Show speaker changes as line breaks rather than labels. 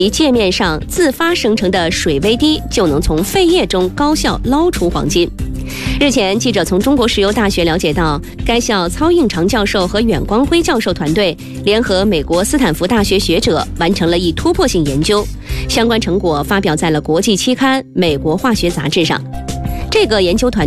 界面上自发生成的水微滴就能从废液中高效捞出黄金。日前，记者从中国石油大学了解到，该校曹应长教授和远光辉教授团队联合美国斯坦福大学学者完成了一突破性研究，相关成果发表在了国际期刊《美国化学杂志》上。这个研究团